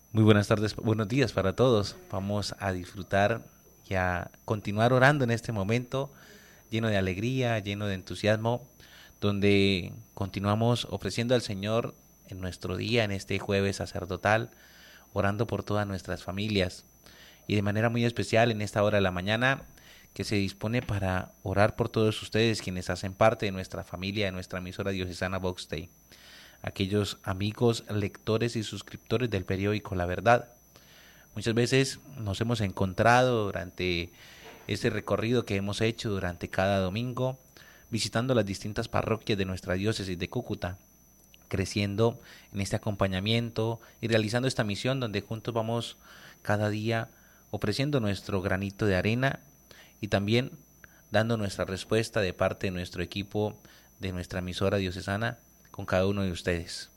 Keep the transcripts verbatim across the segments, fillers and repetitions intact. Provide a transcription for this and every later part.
Muy buenas tardes, buenos días para todos. Vamos a disfrutar y a continuar orando en este momento lleno de alegría, lleno de entusiasmo, donde continuamos ofreciendo al Señor en nuestro día, en este jueves sacerdotal, orando por todas nuestras familias y de manera muy especial en esta hora de la mañana que se dispone para orar por todos ustedes quienes hacen parte de nuestra familia, de nuestra emisora diocesana Vox Dei, aquellos amigos, lectores y suscriptores del periódico La Verdad. Muchas veces nos hemos encontrado durante este recorrido que hemos hecho durante cada domingo, visitando las distintas parroquias de nuestra diócesis de Cúcuta, creciendo en este acompañamiento y realizando esta misión donde juntos vamos cada día ofreciendo nuestro granito de arena y también dando nuestra respuesta de parte de nuestro equipo de nuestra emisora diocesana con cada uno de ustedes.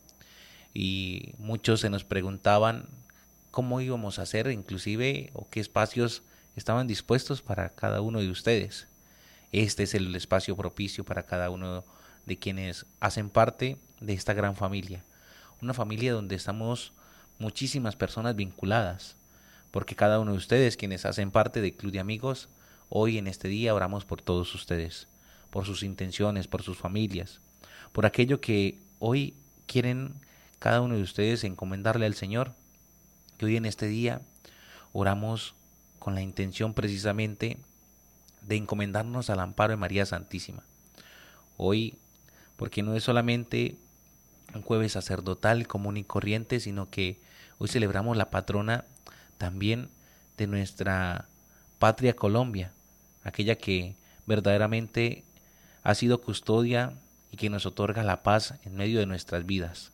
Y muchos se nos preguntaban cómo íbamos a hacer, inclusive, o qué espacios estaban dispuestos para cada uno de ustedes. Este es el espacio propicio para cada uno de quienes hacen parte de esta gran familia. Una familia donde estamos muchísimas personas vinculadas, porque cada uno de ustedes, quienes hacen parte del Club de Amigos, hoy en este día oramos por todos ustedes, por sus intenciones, por sus familias, por aquello que hoy quieren cada uno de ustedes encomendarle al Señor, que hoy en este día oramos con la intención precisamente de encomendarnos al amparo de María Santísima. Hoy, porque no es solamente un jueves sacerdotal común y corriente, sino que hoy celebramos la patrona también de nuestra patria Colombia, aquella que verdaderamente ha sido custodia y que nos otorga la paz en medio de nuestras vidas.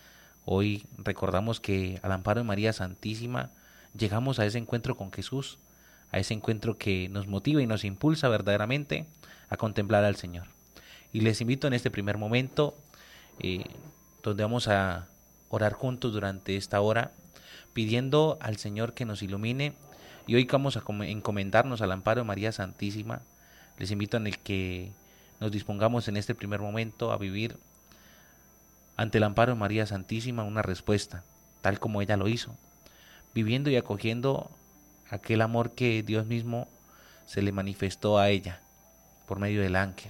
Hoy recordamos que al amparo de María Santísima llegamos a ese encuentro con Jesús, a ese encuentro que nos motiva y nos impulsa verdaderamente a contemplar al Señor. Y les invito en este primer momento, eh, donde vamos a orar juntos durante esta hora, pidiendo al Señor que nos ilumine. Y hoy vamos a encomendarnos al amparo de María Santísima. Les invito en el que nos dispongamos en este primer momento a vivir ante el amparo de María Santísima una respuesta, tal como ella lo hizo, viviendo y acogiendo aquel amor que Dios mismo se le manifestó a ella por medio del ángel,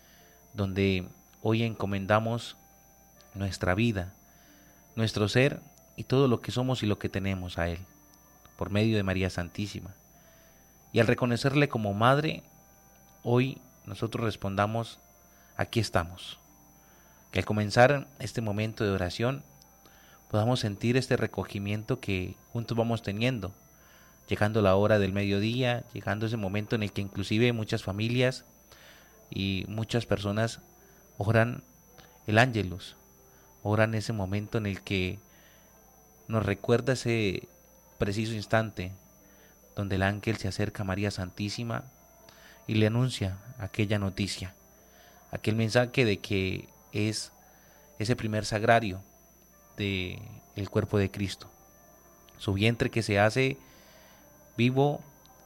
donde hoy encomendamos nuestra vida, nuestro ser y todo lo que somos y lo que tenemos a Él, por medio de María Santísima. Y al reconocerle como Madre, hoy nosotros respondamos, aquí estamos. Que al comenzar este momento de oración podamos sentir este recogimiento que juntos vamos teniendo, llegando la hora del mediodía, llegando ese momento en el que inclusive muchas familias y muchas personas oran el Ángelus, oran ese momento en el que nos recuerda ese preciso instante donde el ángel se acerca a María Santísima y le anuncia aquella noticia, aquel mensaje de que es ese primer sagrario del cuerpo de Cristo, su vientre que se hace vivo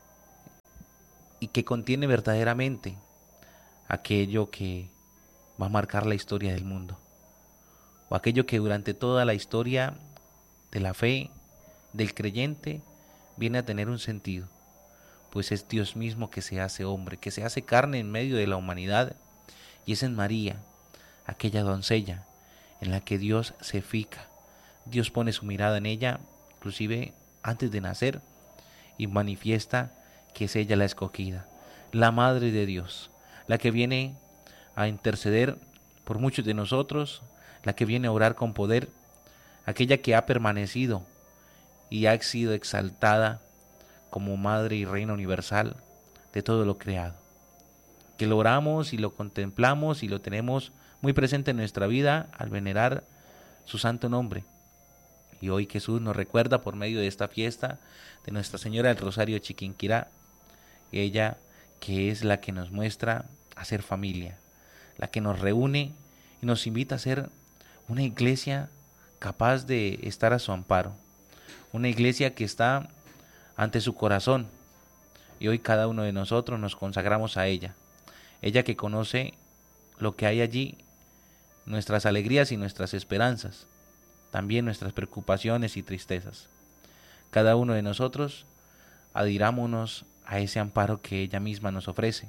y que contiene verdaderamente aquello que va a marcar la historia del mundo, o aquello que durante toda la historia de la fe del creyente viene a tener un sentido, pues es Dios mismo que se hace hombre, que se hace carne en medio de la humanidad, y es en María, aquella doncella en la que Dios se fija. Dios pone su mirada en ella, inclusive antes de nacer, y manifiesta que es ella la escogida, la Madre de Dios, la que viene a interceder por muchos de nosotros, la que viene a orar con poder, aquella que ha permanecido y ha sido exaltada como Madre y Reina universal de todo lo creado. Que lo oramos y lo contemplamos y lo tenemos muy presente en nuestra vida al venerar su santo nombre. Y hoy Jesús nos recuerda por medio de esta fiesta de Nuestra Señora del Rosario de Chiquinquirá, ella que es la que nos muestra a ser familia, la que nos reúne y nos invita a ser una iglesia capaz de estar a su amparo, una iglesia que está ante su corazón, y hoy cada uno de nosotros nos consagramos a ella, ella que conoce lo que hay allí, nuestras alegrías y nuestras esperanzas, también nuestras preocupaciones y tristezas. Cada uno de nosotros adhirámonos a ese amparo que ella misma nos ofrece.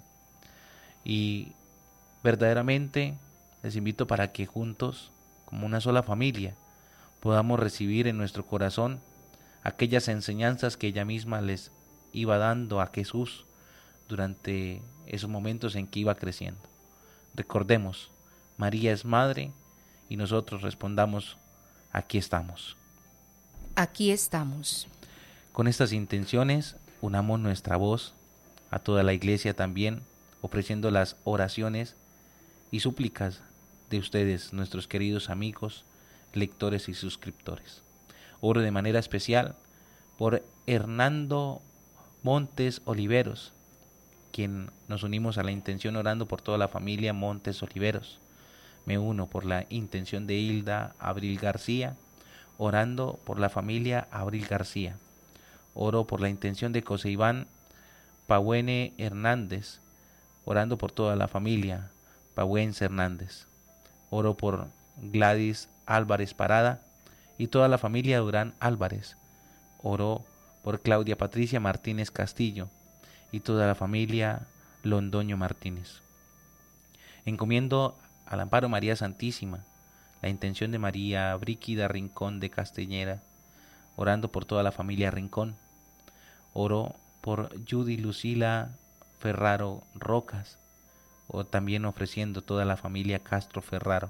Y verdaderamente les invito para que juntos, como una sola familia, podamos recibir en nuestro corazón aquellas enseñanzas que ella misma les iba dando a Jesús durante esos momentos en que iba creciendo. Recordemos, María es madre y nosotros respondamos, aquí estamos. Aquí estamos. Con estas intenciones, unamos nuestra voz a toda la iglesia también, ofreciendo las oraciones y súplicas de ustedes, nuestros queridos amigos, lectores y suscriptores. Oro de manera especial por Hernando Montes Oliveros, quien nos unimos a la intención orando por toda la familia Montes Oliveros. Me uno por la intención de Hilda Abril García, orando por la familia Abril García. Oro por la intención de José Iván Pahuene Hernández, orando por toda la familia Pahuense Hernández. Oro por Gladys Álvarez Parada y toda la familia Durán Álvarez. Oro por Claudia Patricia Martínez Castillo y toda la familia Londoño Martínez. Encomiendo al amparo María Santísima la intención de María Brígida Rincón de Castellera, orando por toda la familia Rincón. Oro por Judy Lucila Ferraro Rocas, o también ofreciendo toda la familia Castro Ferraro.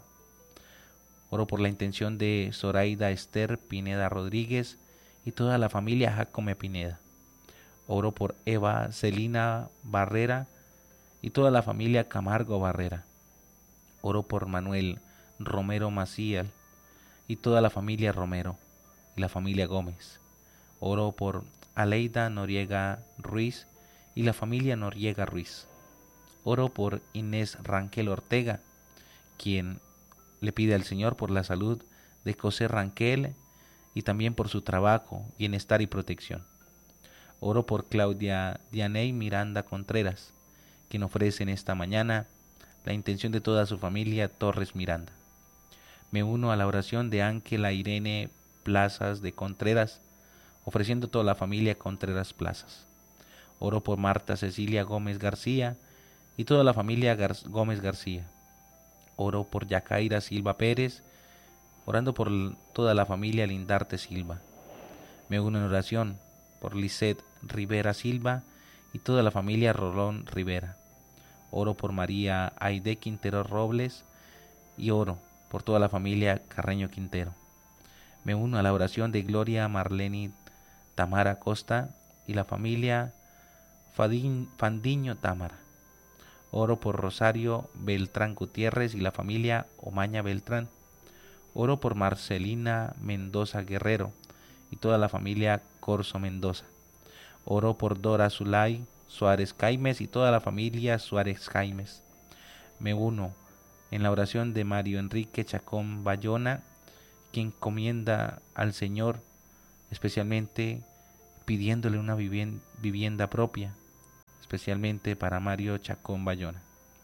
Oro por la intención de Zoraida Esther Pineda Rodríguez y toda la familia Jacome Pineda. Oro por Eva Celina Barrera y toda la familia Camargo Barrera. Oro por Manuel Romero Maciel y toda la familia Romero y la familia Gómez. Oro por Aleida Noriega Ruiz y la familia Noriega Ruiz. Oro por Inés Ranquel Ortega, quien le pide al Señor por la salud de José Ranquel y también por su trabajo, bienestar y protección. Oro por Claudia Dianey Miranda Contreras, quien ofrece en esta mañana la intención de toda su familia Torres Miranda. Me uno a la oración de Ángela Irene Plazas de Contreras, ofreciendo toda la familia Contreras Plazas. Oro por Marta Cecilia Gómez García y toda la familia Gar- Gómez García. Oro por Yacaira Silva Pérez, orando por toda la familia Lindarte Silva. Me uno en oración por Lisette Rivera Silva y toda la familia Rolón Rivera. Oro por María Aide Quintero Robles y oro por toda la familia Carreño Quintero. Me uno a la oración de Gloria Marleni Tamara Costa y la familia Fadin, Fandiño Támara. Oro por Rosario Beltrán Gutiérrez y la familia Omaña Beltrán. Oro por Marcelina Mendoza Guerrero y toda la familia Corso Mendoza. Oro por Dora Zulay Suárez Caimes y toda la familia Suárez Caimes. Me uno en la oración de Mario Enrique Chacón Bayona, quien encomienda al Señor, especialmente pidiéndole una vivienda propia, especialmente para Mario Chacón Bayona.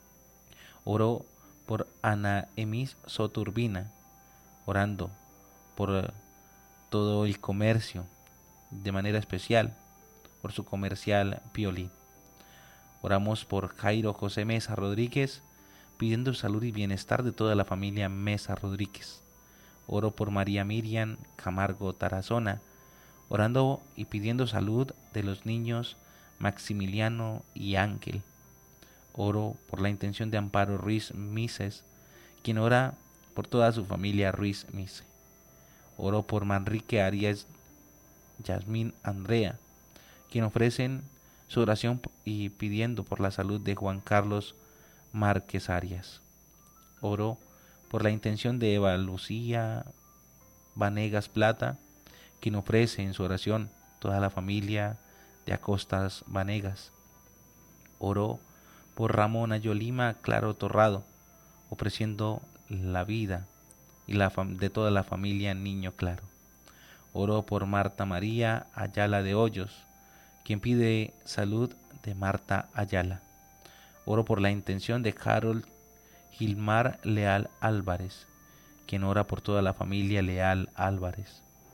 Oro por Ana Emis Soturbina, orando por todo el comercio, de manera especial por su comercial Piolín. Oramos por Jairo José Mesa Rodríguez, pidiendo salud y bienestar de toda la familia Mesa Rodríguez. Oro por María Miriam Camargo Tarazona, orando y pidiendo salud de los niños Maximiliano y Ángel. Oro por la intención de Amparo Ruiz Mises, quien ora por toda su familia Ruiz Mise. Oro por Manrique Arias Yasmín Andrea, quien ofrecen su oración y pidiendo por la salud de Juan Carlos Márquez Arias. Oro por la intención de Eva Lucía Vanegas Plata, quien ofrece en su oración toda la familia de Acostas Vanegas. Oro por Ramón Ayolima Claro Torrado, ofreciendo la vida y la fam- de toda la familia Niño Claro. Oro por Marta María Ayala de Hoyos, quien pide salud de Marta Ayala. Oro por la intención de Harold Gilmar Leal Álvarez, quien ora por toda la familia Leal Álvarez.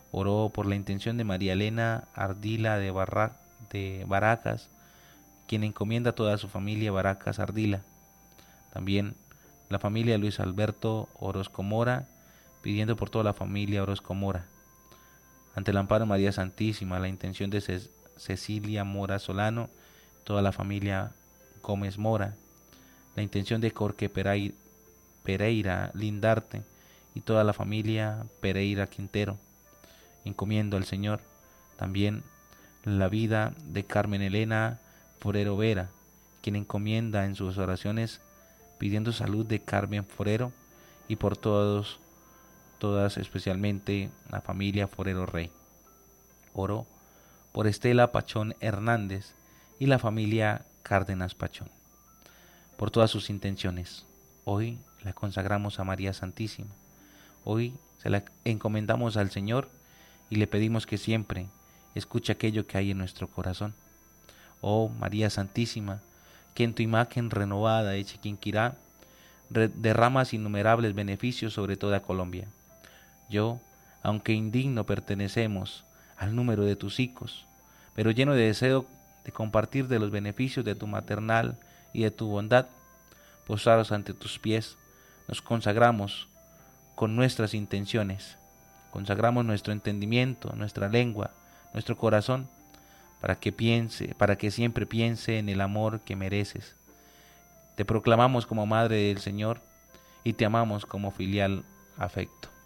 Oró por la intención de María Elena Ardila de, Barra, de Baracas, quien encomienda a toda su familia Baracas Ardila. También la familia Luis Alberto Orozco Mora, pidiendo por toda la familia Orozco Mora. Ante el amparo de María Santísima, la intención de Ce- Cecilia Mora Solano, toda la familia Gómez Mora. La intención de Jorge Pereira, Pereira Lindarte y toda la familia Pereira Quintero. Encomiendo al Señor también la vida de Carmen Elena Forero Vera, quien encomienda en sus oraciones pidiendo salud de Carmen Forero y por todos, todas, especialmente la familia Forero Rey. Oro por Estela Pachón Hernández y la familia Cárdenas Pachón. Por todas sus intenciones, hoy la consagramos a María Santísima. Hoy se la encomendamos al Señor y le pedimos que siempre escuche aquello que hay en nuestro corazón. Oh María Santísima, que en tu imagen renovada de Chiquinquirá derramas innumerables beneficios sobre toda Colombia. Yo, aunque indigno, pertenecemos al número de tus hijos, pero lleno de deseo de compartir de los beneficios de tu maternal y de tu bondad, postrados ante tus pies, nos consagramos con nuestras intenciones, consagramos nuestro entendimiento, nuestra lengua, nuestro corazón, para que piense, para que siempre piense en el amor que mereces. Te proclamamos como Madre del Señor y te amamos como filial afecto.